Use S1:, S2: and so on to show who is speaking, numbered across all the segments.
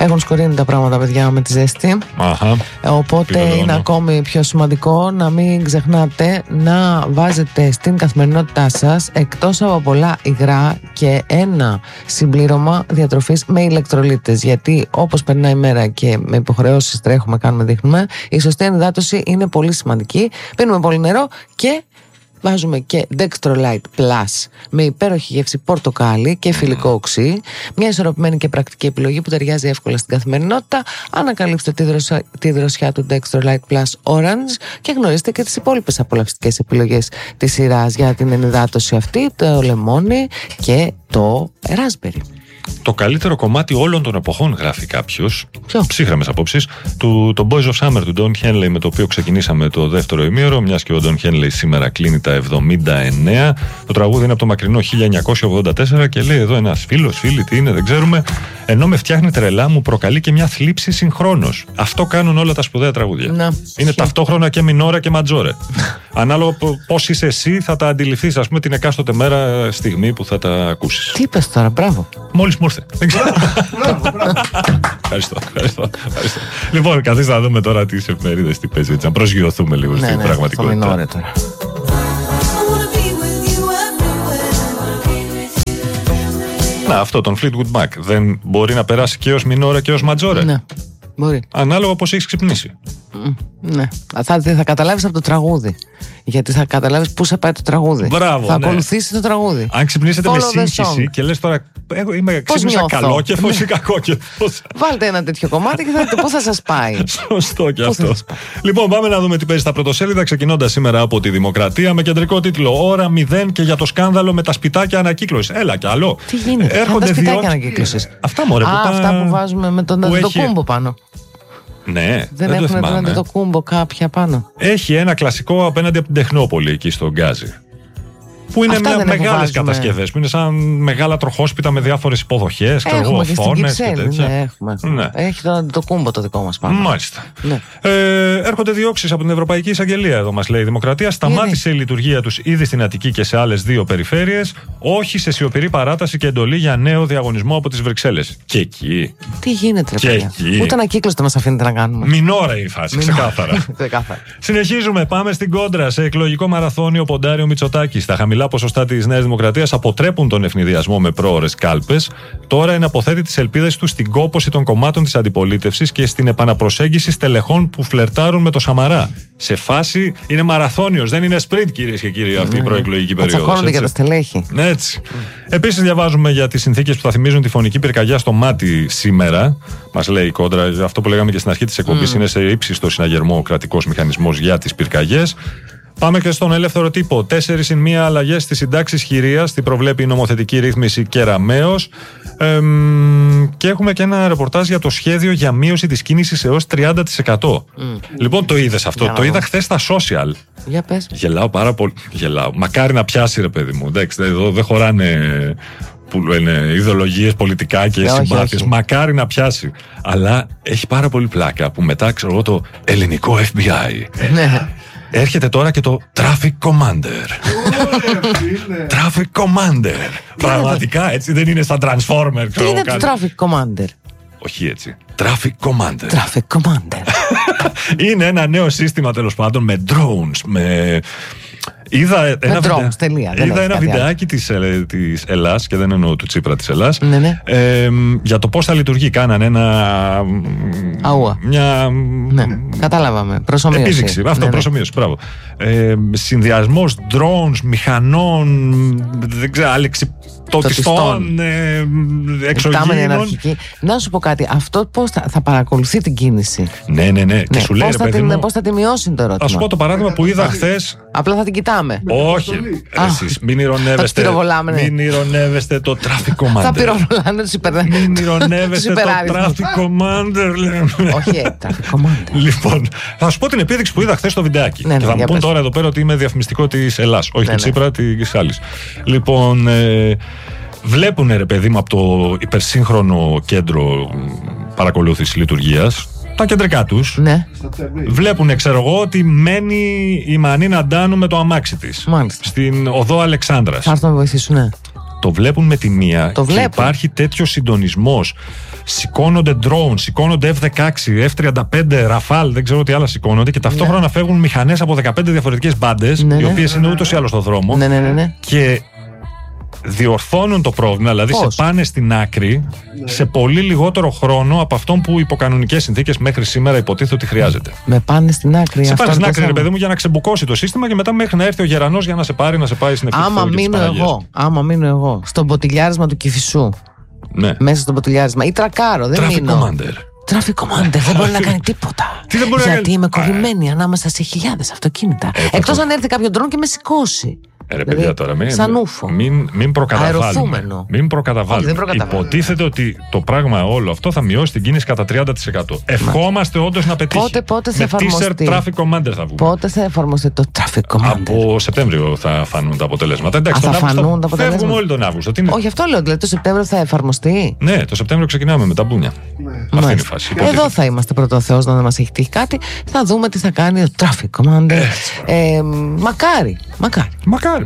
S1: Έχουν σκορίνει τα πράγματα, παιδιά, με τη ζέστη. Οπότε είναι ακόμη πιο σημαντικό να μην ξεχνάτε να βάζετε στην καθημερινότητά σας, εκτός από πολλά υγρά, και ένα συμπλήρωμα διατροφής με ηλεκτρολίτες. Γιατί όπως περνάει η μέρα και με υποχρεώσεις τρέχουμε, κάνουμε, δείχνουμε, η σωστή ενυδάτωση είναι πολύ σημαντική. Πίνουμε πολύ νερό και βάζουμε και Dextrolite Plus με υπέροχη γεύση πορτοκάλι και φιλικό οξύ. Μια ισορροπημένη και πρακτική επιλογή που ταιριάζει εύκολα στην καθημερινότητα. Ανακαλύψτε τη δροσιά του Dextrolite Plus Orange και γνωρίστε και τις υπόλοιπες απολαυστικές επιλογές της σειράς για την ενυδάτωση αυτή, το λεμόνι και το raspberry.
S2: Το καλύτερο κομμάτι όλων των εποχών, γράφει κάποιος. Ψύχρεμες απόψεις. Το Boys of Summer του Don Henley, με το οποίο ξεκινήσαμε το δεύτερο ημίωρο, μιας και ο Don Henley σήμερα κλείνει τα 79. Το τραγούδι είναι από το μακρινό 1984 και λέει εδώ ένας φίλη, τι είναι, δεν ξέρουμε. Ενώ με φτιάχνει τρελά, μου προκαλεί και μια θλίψη συγχρόνως. Αυτό κάνουν όλα τα σπουδαία τραγούδια. Είναι ταυτόχρονα και μινόρα και ματζόρε. Ανάλογα πώς είσαι εσύ, θα τα αντιληφθείς, ας πούμε, την εκάστοτε μέρα, στιγμή που θα τα ακούσεις.
S1: Τι είπες τώρα, μπράβο.
S2: Μόλις μου ήρθε. Ευχαριστώ. Λοιπόν, καθίστε να δούμε τώρα τις εφημερίδες τι παίζει, έτσι, να προσγειωθούμε λίγο στην πραγματικότητα. Να, αυτό τον Fleetwood Mac δεν μπορεί να περάσει και ως μινόρα και ως ματζόρε?
S1: Ναι, μπορεί.
S2: Ανάλογα πώς έχεις ξυπνήσει.
S1: Ναι, θα καταλάβεις από το τραγούδι. Γιατί θα καταλάβεις πού σε πάει το τραγούδι.
S2: Μπράβο,
S1: θα ακολουθήσει το τραγούδι.
S2: Αν ξυπνήσετε με σύγχυση και λες τώρα ξύπνησα καλό και πώς ή κακό και πώς.
S1: Βάλτε ένα τέτοιο κομμάτι και θα δείτε πού θα σας πάει.
S2: Σωστό και αυτό. Λοιπόν, πάμε να δούμε τι παίζει στα πρωτοσέλιδα, ξεκινώντας σήμερα από τη Δημοκρατία με κεντρικό τίτλο «Ώρα 0 και για το σκάνδαλο με τα σπιτάκια ανακύκλωσης». Έλα κι άλλο.
S1: Τι γίνεται,
S2: έρχονται
S1: τα σπιτάκια ανακύκλωσης?
S2: Αυτά μωρέ,
S1: αυτά που βάζουμε με τον αντιτοκούμπο πάνω.
S2: Ναι,
S1: δεν έχουν τον αντιτοκούμπο κάποια πάνω.
S2: Έχει ένα κλασικό απέναντι από την Τεχνόπολη εκεί στο Γκάζι. Που είναι μεγάλες κατασκευές, που είναι σαν μεγάλα τροχόσπιτα με διάφορες υποδοχές, οθόνες και τέτοια.
S1: Ναι, έχουμε. Ναι. Έχει το αντιτοκούμπο το δικό μας πάνω.
S2: Μάλιστα. Ναι. Έρχονται διώξεις από την Ευρωπαϊκή Εισαγγελία, εδώ μας λέει η Δημοκρατία. Σταμάτησε η λειτουργία τους ήδη στην Αττική και σε άλλες 2 περιφέρειες. Όχι σε σιωπηρή παράταση και εντολή για νέο διαγωνισμό από τις Βρυξέλλες. Και εκεί.
S1: Τι γίνεται, ρε παιδιά? Ούτε ανακύκλωση δεν μας αφήνετε να κάνουμε.
S2: Μινόρα η φάση, ξεκάθαρα. Συνεχίζουμε, πάμε στην κόντρα. Σε εκλογικό μαραθώνιο ποντάρει ο Μητσοτάκης. Στα χαμηλά ποσοστά της Νέας Δημοκρατίας αποτρέπουν τον ευνηδιασμό με πρόωρες κάλπες. Τώρα εναποθέτει τις ελπίδες του στην κόπωση των κομμάτων της αντιπολίτευσης και στην επαναπροσέγγιση στελεχών που φλερτάρουν με το Σαμαρά. Σε φάση είναι μαραθώνιος, δεν είναι sprint, κυρίες και κύριοι, αυτή η προεκλογική περίοδος.
S1: Τσακώνονται για τα στελέχη.
S2: Έτσι. Επίσης, διαβάζουμε για τις συνθήκες που θα θυμίζουν τη φωνική πυρκαγιά στο μάτι σήμερα. Μας λέει η κόντρα, αυτό που λέγαμε και στην αρχή της εκπομπής, είναι σε ύψιστο συναγερμό ο κρατικός μηχανισμός για τις πυρκαγιές. Πάμε και στον ελεύθερο τύπο. 4+1 αλλαγές στις συντάξεις χειρίας, τι προβλέπει η νομοθετική ρύθμιση Κεραμέως. Και έχουμε και ένα ρεπορτάζ για το σχέδιο για μείωση της κίνησης έως 30%. Λοιπόν, το είδες αυτό? Το είδα χθες στα social.
S1: Για πες.
S2: Γελάω πάρα πολύ. Μακάρι να πιάσει, ρε παιδί μου. Εντάξει, εδώ δεν χωράνε που λένε ιδεολογίες, πολιτικά και συμπάθειες. Μακάρι να πιάσει. Αλλά έχει πάρα πολύ πλάκα που μετά, ξέρω εγώ, το ελληνικό FBI. Έρχεται τώρα και το Traffic Commander. Traffic Commander. Πραγματικά, έτσι δεν είναι σαν Transformer?
S1: Τι είναι το Traffic Commander?
S2: Όχι έτσι. Traffic Commander.
S1: Traffic Commander.
S2: Είναι ένα νέο σύστημα, τέλος πάντων, με drones, με... Είδα ένα βιντεάκι της Ελλάς, και δεν εννοώ του Τσίπρα, της Ελλάς, για το πώς θα λειτουργεί. Κάνανε
S1: κατάλαβαμε. Προσομοίωση.
S2: Επίδειξη. Αυτό, προσομοίωση. Μπράβο. Συνδυασμός drones, μηχανών, δεν ξέρω, αλεξιπτωτιστών, εξωγήινων.
S1: Να σου πω κάτι. Αυτό πώς θα παρακολουθεί την κίνηση?
S2: Ναι. Και σου λέει,
S1: πώς θα τη μειώσει το ερώτημα?
S2: Θα σου πω το παράδειγμα που είδα χθες.
S1: Απλά θα την κοιτάμε.
S2: Όχι. Εσείς μην ηρωνεύεστε το Traffic Commander.
S1: Θα πυροβολάνε τους υπερνεύσεις.
S2: Μην ηρωνεύεστε το Traffic Commander.
S1: Όχι, Traffic Commander.
S2: Λοιπόν, θα σου πω την επίδειξη που είδα χθες στο βιντεάκι. Και θα μου πούν τώρα εδώ πέρα ότι είμαι διαφημιστικό της Ελλάς. Όχι του Τσίπρα, της άλλης. Λοιπόν, βλέπουνε, ρε παιδί μου, από το υπερσύγχρονο κέντρο παρακολούθησης λειτουργίας, τα κεντρικά τους, βλέπουνε, ξέρω εγώ, ότι μένει η Μανίνα Ντάνου με το αμάξι της. Στην οδό Αλεξάνδρας.
S1: Θα έρθουν να βοηθήσουν,
S2: το βλέπουν με τη μία. Και υπάρχει τέτοιο συντονισμός. Σηκώνονται drones, σηκώνονται F-16, F-35, Rafale, δεν ξέρω τι άλλα σηκώνονται και ταυτόχρονα φεύγουν μηχανές από 15 διαφορετικές μπάντες, οι οποίες είναι ούτως ή άλλως στο δρόμο. Και διορθώνουν το πρόβλημα, δηλαδή σε πάνε στην άκρη σε πολύ λιγότερο χρόνο από αυτόν που υπό κανονικές συνθήκες μέχρι σήμερα υποτίθεται ότι χρειάζεται.
S1: Με πάνε στην άκρη.
S2: Σε πάνε στην άκρη, ρε παιδί μου, για να ξεμπουκώσει το σύστημα και μετά μέχρι να έρθει ο γερανός για να σε πάρει, να σε πάει στην ευθύνη.
S1: Άμα μείνω εγώ στο μποτιλιάρισμα του Κηφισού. Ναι. Μέσα στο μποτιλιάρισμα. Ή τρακάρω, δεν μείνω. Traffic commander, δεν μπορεί να κάνει τίποτα. Γιατί είμαι κολλημένη ανάμεσα σε χιλιάδες αυτοκίνητα. Εκτός αν έρθει κάποιο ντρόν και με σηκώσει.
S2: Ρε παιδιά τώρα, μην προκαταβάλουμε. Μην προκαταβάλουμε. Υποτίθεται ότι το πράγμα όλο αυτό θα μειώσει την κίνηση κατά 30%. Ευχόμαστε όντως να πετύχει.
S1: Πότε θα εφαρμοστεί.
S2: Traffic commander θα βγούμε.
S1: Πότε θα εφαρμοστεί το traffic commander.
S2: Από Σεπτέμβριο θα φανούν τα αποτελέσματα. Εντάξει,
S1: θα φανούν τα αποτελέσματα.
S2: Φεύγουμε όλοι τον Αύγουστο.
S1: Όχι, αυτό λέω. Δηλαδή το Σεπτέμβριο θα εφαρμοστεί.
S2: Ναι, το Σεπτέμβριο ξεκινάμε με τα μπούνια. Αυτή είναι η φάση.
S1: Εδώ θα είμαστε πρωτοθεός να δεν μας έχει τύχει κάτι. Θα δούμε τι θα κάνει το traffic commander. Μακάρι.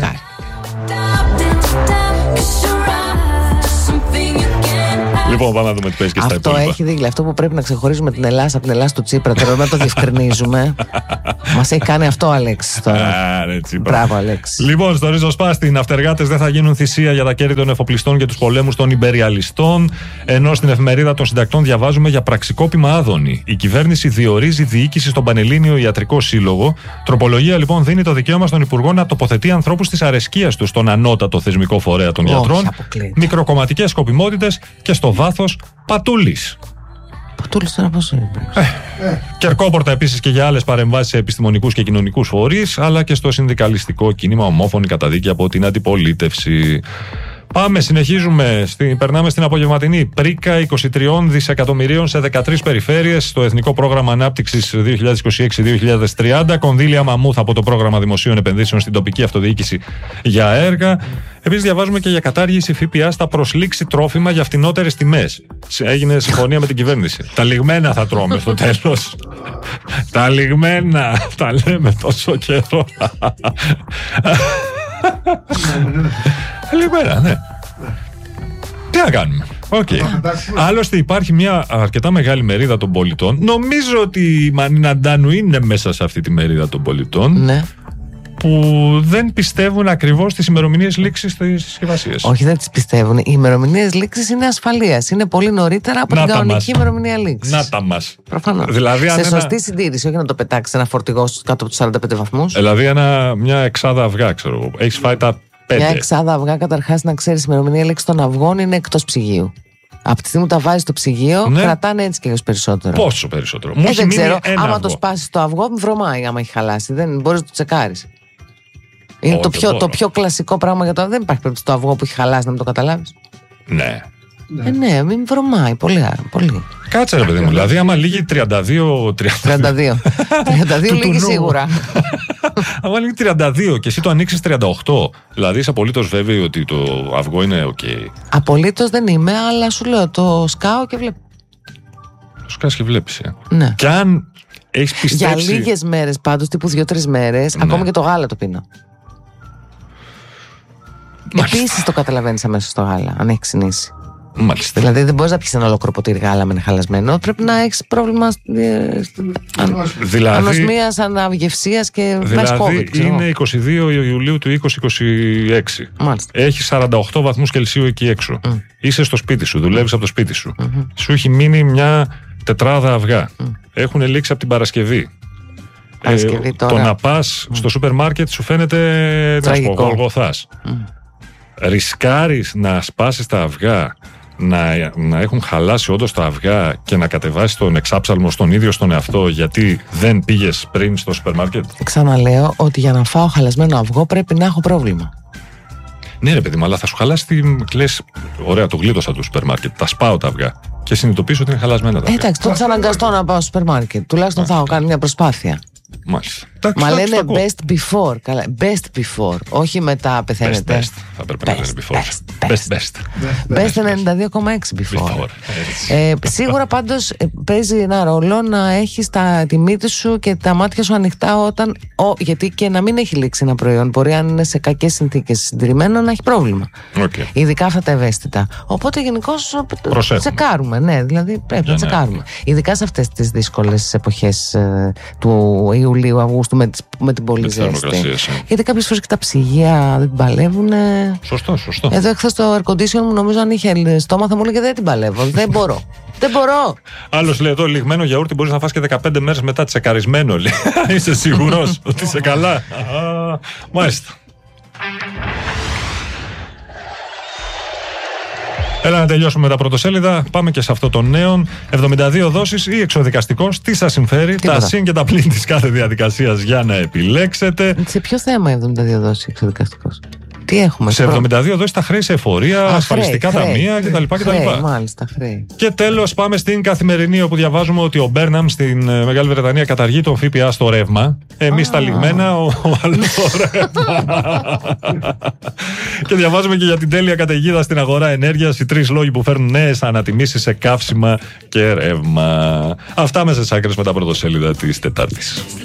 S2: Λοιπόν, πάμε να δούμε τι παίζει και στα υπόλοιπα.
S1: Αυτό έχει δίκιο. Αυτό που πρέπει να ξεχωρίζουμε την Ελλάδα από την Ελλάδα του Τσίπρα, τώρα να το διευκρινίζουμε. Μας έχει κάνει αυτό ο Αλέξης τώρα. Μπράβο, Αλέξη.
S2: Λοιπόν, στο ριζοσπάστη, οι ναυτεργάτες δεν θα γίνουν θυσία για τα κέρδη των εφοπλιστών και τους πολέμους των υπεριαλιστών. Ενώ στην εφημερίδα των συντακτών διαβάζουμε για πραξικόπημα Άδωνη. Η κυβέρνηση διορίζει διοίκηση στον Πανελλήνιο Ιατρικό Σύλλογο. Τροπολογία λοιπόν δίνει το δικαίωμα στον Υπουργό να τοποθετεί ανθρώπους της αρεσκίας του στον ανώτατο θεσμικό φορέα των γιατρών. Μικροκομματικές σκοπιμότητες και στο βάθος πατούλης.
S1: Πατούλης τώρα πώς είναι.
S2: Κερκόπορτα επίσης και για άλλες παρεμβάσεις σε επιστημονικούς και κοινωνικούς φορείς, αλλά και στο συνδικαλιστικό κίνημα, ομόφωνη καταδίκη από την αντιπολίτευση. Πάμε, συνεχίζουμε. Περνάμε στην απογευματινή. Πρίκα 23 δισεκατομμυρίων σε 13 περιφέρειες στο Εθνικό Πρόγραμμα Ανάπτυξης 2026-2030. Κονδύλια μαμούθ από το Πρόγραμμα Δημοσίων Επενδύσεων στην τοπική αυτοδιοίκηση για έργα. Επίσης, διαβάζουμε και για κατάργηση ΦΠΑ στα προσλήξη τρόφιμα για φτηνότερες τιμές. Έγινε συμφωνία με την κυβέρνηση. Τα λιγμένα θα τρώμε στο τέλος. Τα λιγμένα. Τα λέμε τόσο καιρό. Λιγμένα, ναι. Τι να κάνουμε. Άλλωστε υπάρχει μια αρκετά μεγάλη μερίδα των πολιτών. Νομίζω ότι η Μανίνα Ντάνου είναι μέσα σε αυτή τη μερίδα των πολιτών.
S1: Ναι.
S2: Που δεν πιστεύουν ακριβώς τις ημερομηνίες λήξης της συσκευασίας.
S1: Όχι, δεν τις πιστεύουν. Οι ημερομηνίες λήξης είναι ασφαλείας. Είναι πολύ νωρίτερα από την κανονική ημερομηνία λήξης.
S2: Να τα μας.
S1: Προφανώς.
S2: Δηλαδή,
S1: σε σωστή συντήρηση, όχι να το πετάξει ένα φορτηγό κάτω από τους 45 βαθμούς.
S2: Δηλαδή, μια εξάδα αυγά, ξέρω εγώ. Έχεις φάει τα 5.
S1: Μια εξάδα αυγά, καταρχάς, να ξέρεις, η ημερομηνία λήξης των αυγών είναι εκτός ψυγείου. Από τη στιγμή που τα βάζεις στο ψυγείο, κρατάνε έτσι και λίγο περισσότερο.
S2: Πόσο περισσότερο.
S1: Δεν ξέρω. Άμα το σπάσεις το αυγό, βρωμάει άμα έχει χαλάσει. Δεν μπορείς να το τσεκάρεις. Είναι το πιο κλασικό πράγμα για το. Δεν υπάρχει περίπτωση το αυγό που έχει χαλάσει να μην το καταλάβεις.
S2: Ναι.
S1: Ναι, μην βρωμάει. Πολύ.
S2: Κάτσε ρε παιδί μου. Δηλαδή, άμα λύγει 32
S1: λύγει σίγουρα.
S2: Άμα λύγει 32 και εσύ το ανοίξεις 38, δηλαδή είσαι απολύτως βέβαιη ότι το αυγό είναι οκ.
S1: Απολύτως δεν είμαι, αλλά σου λέω το σκάω και βλέπω.
S2: Το σκάς και βλέπεις.
S1: Ναι.
S2: Και αν έχεις πιστέψει.
S1: Για λίγες μέρες πάντως, τύπου 2-3 μέρες, ακόμα και το γάλα το πίνω. Επίσης το καταλαβαίνεις αμέσως στο γάλα, αν έχει ξυνήσει.
S2: Μάλιστα.
S1: Δηλαδή δεν μπορείς να πιεις ένα ολόκληρο ποτήρι γάλα με είναι χαλασμένο. Πρέπει να έχεις πρόβλημα ανοσμίας, αναυγευσίας και
S2: δηλαδή είναι 22 Ιουλίου του 2026.
S1: Μάλιστα.
S2: Έχει 48 βαθμούς Κελσίου εκεί έξω. Είσαι στο σπίτι σου, δουλεύεις από το σπίτι σου. Σου έχει μείνει μια τετράδα αυγά. Έχουν λήξει από την Παρασκευή. Το να πας στο σούπερ μάρκετ σου φαίνεται γολγοθάς. Ρισκάρεις να σπάσεις τα αυγά, να έχουν χαλάσει όντως τα αυγά και να κατεβάσεις τον εξάψαλμο στον ίδιο στον εαυτό γιατί δεν πήγες πριν στο σούπερ μάρκετ.
S1: Ξαναλέω ότι για να φάω χαλασμένο αυγό πρέπει να έχω πρόβλημα.
S2: Ναι ρε παιδί μου, αλλά θα σου χαλάσει λες, ωραία, το γλίτωσα του σούπερ μάρκετ, τα σπάω τα αυγά και συνειδητοποιήσω ότι είναι χαλασμένα τα αυγά.
S1: Εντάξει, τότε θα αναγκαστώ να πάω στο σούπερ μάρκετ. Τουλάχιστον θα έχω κάνει μια προσπάθεια.
S2: Μάλιστα.
S1: Μα λένε best before. Καλά, best before. Όχι μετά πεθαίνετε.
S2: Best. Θα πρέπει να λένε before.
S1: Best 92,6 before. Σίγουρα πάντως παίζει ένα ρόλο να έχεις τη μύτη σου και τα μάτια σου ανοιχτά όταν. Γιατί και να μην έχει λήξει ένα προϊόν. Μπορεί, αν είναι σε κακές συνθήκες συντηρημένο, να έχει πρόβλημα. Ειδικά αυτά τα ευαίσθητα. Οπότε γενικώς τσεκάρουμε. Ναι, δηλαδή πρέπει να τσεκάρουμε. Ειδικά σε αυτές τις δύσκολες εποχές του Ιουλίου-Αυγούστου με την πολύ ζέστη. Γιατί κάποιες φορές και τα ψυγεία δεν την παλεύουν.
S2: Σωστό.
S1: Εδώ εχθές το air condition μου, νομίζω, αν είχε στόμα θα μου έλεγε δεν την παλεύω. Δεν μπορώ.
S2: Άλλος λέει εδώ, λιγμένο γιαούρτι μπορείς να φας και 15 μέρες μετά τσεκαρισμένο. Είσαι σίγουρος ότι είσαι καλά? Μάλιστα. Έλα να τελειώσουμε τα πρωτοσέλιδα. Πάμε και σε αυτό το νέο. 72 δόσεις ή εξωδικαστικός. Τι σας συμφέρει? Τα συν και τα πλήν της κάθε διαδικασίας για να επιλέξετε.
S1: Σε ποιο θέμα 72 δόσεις εξωδικαστικός? Τι έχουμε?
S2: Σε 72 δόσεις τα χρέη σε εφορία, ασφαλιστικά ταμεία κτλ.
S1: Μάλιστα, χρέη.
S2: Και τέλος πάμε στην Καθημερινή, όπου διαβάζουμε ότι ο Μπέρναμ στην Μεγάλη Βρετανία καταργεί τον ΦΠΑ στο ρεύμα. Εμείς τα λιγμένα, ο άλλος στο ρεύμα. Και διαβάζουμε και για την τέλεια καταιγίδα στην αγορά ενέργειας. Οι 3 λόγοι που φέρνουν νέες ανατιμήσεις σε καύσιμα και ρεύμα. Αυτά μέσα στις άκρες με τα πρωτοσέλιδα της Τετάρτης.